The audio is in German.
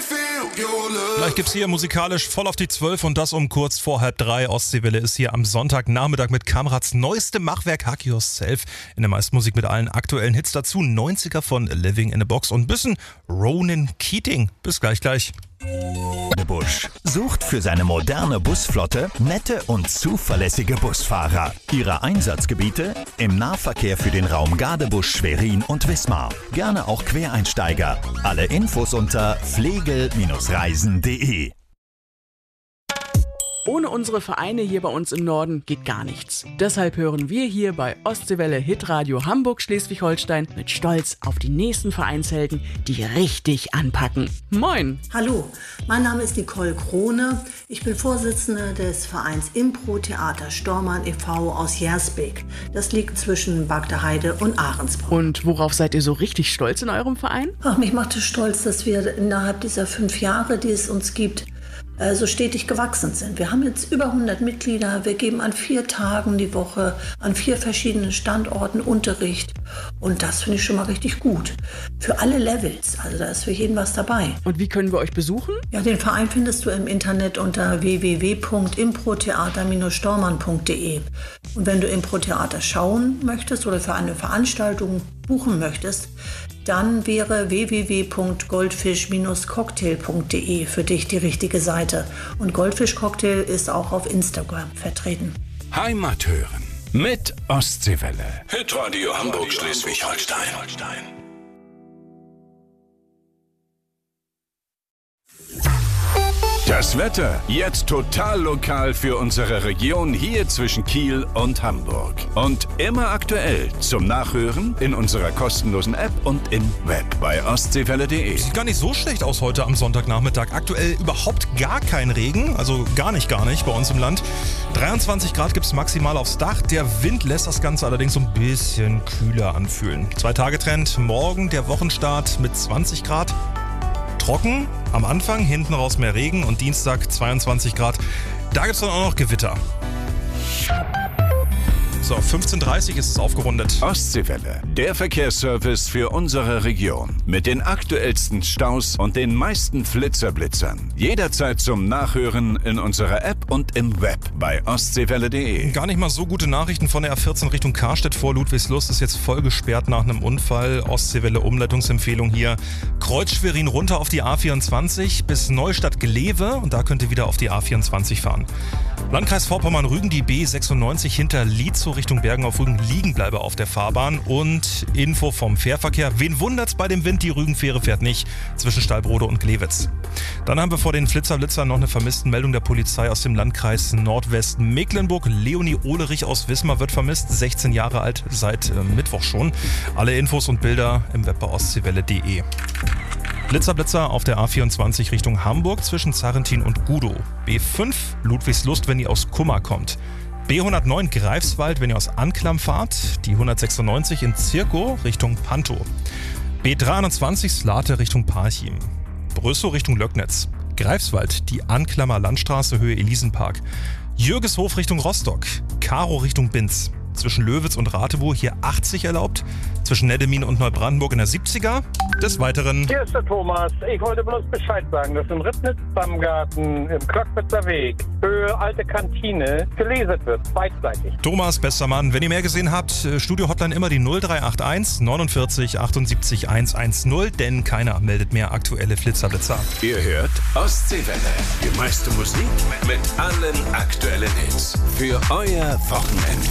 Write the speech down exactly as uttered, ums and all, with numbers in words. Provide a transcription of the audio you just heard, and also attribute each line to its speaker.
Speaker 1: Gleich gibt's hier musikalisch voll auf die zwölf und das um kurz vor halb drei. Ostseewelle ist hier am Sonntagnachmittag mit Kamrads neuestem Machwerk Hack Yourself. In der meisten Musik mit allen aktuellen Hits dazu. neunziger von Living in a Box und ein bisschen Ronan Keating. Bis gleich gleich.
Speaker 2: Busch sucht für seine moderne Busflotte nette und zuverlässige Busfahrer. Ihre Einsatzgebiete im Nahverkehr für den Raum Gadebusch, Schwerin und Wismar. Gerne auch Quereinsteiger. Alle Infos unter flegel Reisen punkt de.
Speaker 3: Ohne unsere Vereine hier bei uns im Norden geht gar nichts. Deshalb hören wir hier bei Ostseewelle Hitradio Hamburg Schleswig-Holstein mit Stolz auf die nächsten Vereinshelden, die richtig anpacken. Moin!
Speaker 4: Hallo, mein Name ist Nicole Krone. Ich bin Vorsitzende des Vereins Impro-Theater Stormann e V aus Jersbek. Das liegt zwischen Bagdaheide und Ahrensburg.
Speaker 3: Und worauf seid ihr so richtig stolz in eurem Verein?
Speaker 4: Ach, mich macht es stolz, dass wir innerhalb dieser fünf Jahre, die es uns gibt, so stetig gewachsen sind. Wir haben jetzt über hundert Mitglieder. Wir geben an vier Tagen die Woche an vier verschiedenen Standorten Unterricht. Und das finde ich schon mal richtig gut. Für alle Levels. Also da ist für jeden was dabei.
Speaker 3: Und wie können wir euch besuchen?
Speaker 4: Ja, den Verein findest du im Internet unter w w w punkt improtheater stormann punkt de. Und wenn du Impro-Theater schauen möchtest oder für eine Veranstaltung buchen möchtest, dann wäre w w w punkt goldfisch cocktail punkt de für dich die richtige Seite. Und Goldfisch Cocktail ist auch auf Instagram vertreten.
Speaker 5: Heimat hören mit Ostseewelle. Hitradio Hamburg Schleswig-Holstein. Das Wetter jetzt total lokal für unsere Region hier zwischen Kiel und Hamburg. Und immer aktuell zum Nachhören in unserer kostenlosen App und im Web bei ostseewelle punkt de.
Speaker 1: Sieht gar nicht so schlecht aus heute am Sonntagnachmittag. Aktuell überhaupt gar kein Regen, also gar nicht, gar nicht bei uns im Land. dreiundzwanzig Grad gibt's maximal aufs Dach. Der Wind lässt das Ganze allerdings so ein bisschen kühler anfühlen. Zwei-Tage-Trend, morgen der Wochenstart mit zwanzig Grad. Trocken, am Anfang, hinten raus mehr Regen und Dienstag zweiundzwanzig Grad. Da gibt's dann auch noch Gewitter. So, fünfzehn Uhr dreißig ist es aufgerundet.
Speaker 5: Ostseewelle, der Verkehrsservice für unsere Region. Mit den aktuellsten Staus und den meisten Flitzerblitzern. Jederzeit zum Nachhören in unserer App und im Web bei ostseewelle punkt de.
Speaker 1: Gar nicht mal so gute Nachrichten von der A vierzehn Richtung Karstedt vor Ludwigslust. Ist jetzt voll gesperrt nach einem Unfall. Ostseewelle Umleitungsempfehlung hier. Kreuz Schwerin runter auf die A vierundzwanzig bis Neustadt-Glewe. Und da könnt ihr wieder auf die A vierundzwanzig fahren. Landkreis Vorpommern-Rügen, die B sechsundneunzig hinter Lietzow Richtung Bergen auf Rügen liegen bleibe auf der Fahrbahn. Und Info vom Fährverkehr. Wen wundert's bei dem Wind? Die Rügenfähre fährt nicht zwischen Stallbrode und Glewitz. Dann haben wir vor den Flitzerblitzern noch eine Vermisstenmeldung der Polizei aus dem Landkreis Nordwestmecklenburg. Leonie Ohlerich aus Wismar wird vermisst, sechzehn Jahre alt, seit äh, Mittwoch schon. Alle Infos und Bilder im Web bei ostseewelle punkt de. Blitzer, Blitzer auf der A vierundzwanzig Richtung Hamburg zwischen Zarrentin und Gudow. B fünf Ludwigslust, wenn ihr aus Kummer kommt. B hundertneun Greifswald, wenn ihr aus Anklam fahrt. Die hundertsechsundneunzig in Zirkow Richtung Pantow. B dreiundzwanzig Slate Richtung Parchim. Brösow Richtung Löcknitz. Greifswald, die Anklammer Landstraße Höhe Elisenpark. Jürgeshof Richtung Rostock. Karow Richtung Binz. Zwischen Löwitz und Ratewohl hier achtzig erlaubt. Zwischen Neddemin und Neubrandenburg in der siebziger. Des Weiteren.
Speaker 6: Hier ist der Thomas. Ich wollte bloß Bescheid sagen, dass im Ribnitz Stammgarten im Klockwitzer Weg für alte Kantine gelesen wird, beidseitig.
Speaker 1: Thomas, bester Mann. Wenn ihr mehr gesehen habt, Studio Hotline immer die null drei acht eins neunundvierzig achtundsiebzig hundertzehn, denn keiner meldet mehr aktuelle Flitzerblitzer.
Speaker 5: Ihr hört Ostseewelle. Die meiste Musik mit allen aktuellen Hits. Für euer Wochenende.